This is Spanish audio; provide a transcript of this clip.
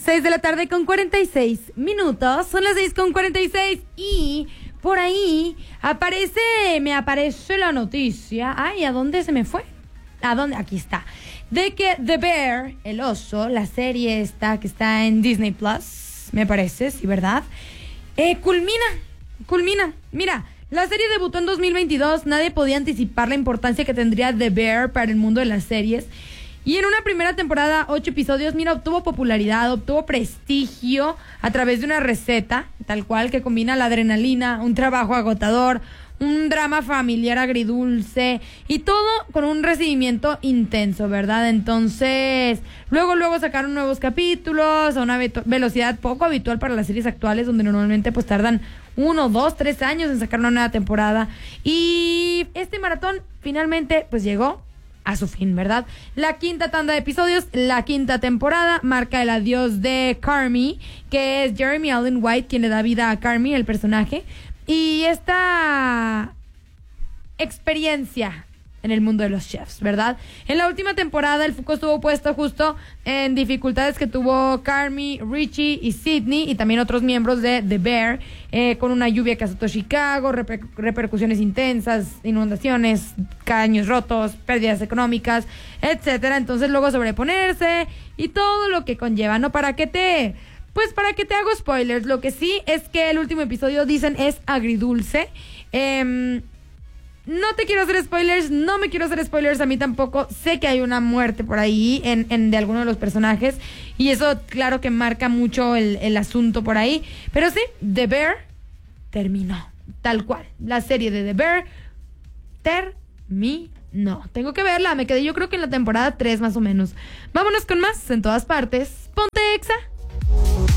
6 de la tarde con 46 minutos. Son las 6 con 46 y por ahí me aparece la noticia. Ay, ¿a dónde se me fue? ¿A dónde? Aquí está. De que The Bear, el oso, la serie esta que está en Disney Plus, me parece, sí, ¿verdad? Culmina. Mira, la serie debutó en 2022. Nadie podía anticipar la importancia que tendría The Bear para el mundo de las series. Y en una primera temporada, 8 episodios, mira, obtuvo popularidad, obtuvo prestigio a través de una receta, tal cual, que combina la adrenalina, un trabajo agotador, un drama familiar agridulce y todo con un recibimiento intenso, ¿verdad? Entonces, luego sacaron nuevos capítulos a una velocidad poco habitual para las series actuales, donde normalmente pues tardan 1, 2, 3 años en sacar una nueva temporada. Y este maratón finalmente pues llegó a su fin, ¿verdad? La quinta tanda de episodios, la quinta temporada, marca el adiós de Carmy, que es Jeremy Allen White quien le da vida a Carmy, el personaje. Y esta experiencia en el mundo de los chefs, ¿verdad? En la última temporada el foco estuvo puesto justo en dificultades que tuvo Carmy, Richie y Sydney y también otros miembros de The Bear, con una lluvia que azotó Chicago, repercusiones intensas, inundaciones, caños rotos, pérdidas económicas, etcétera. Entonces luego sobreponerse y todo lo que conlleva, ¿no? ¿Para qué te hago spoilers? Lo que sí es que el último episodio, dicen, es agridulce. No te quiero hacer spoilers, no me quiero hacer spoilers a mí tampoco. Sé que hay una muerte por ahí de alguno de los personajes y eso claro que marca mucho el asunto por ahí. Pero sí, The Bear terminó, tal cual. La serie de The Bear terminó. Tengo que verla, me quedé yo creo que en la temporada 3 más o menos. Vámonos con más en todas partes. Ponte Exa.